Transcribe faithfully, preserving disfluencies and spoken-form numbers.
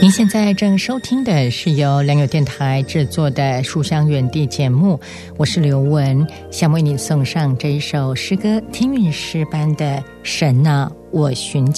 您现在正收听的是由良友电台制作的书香园地节目，我是刘雯，想为你送上这一首诗歌，听韵诗般的神啊，我寻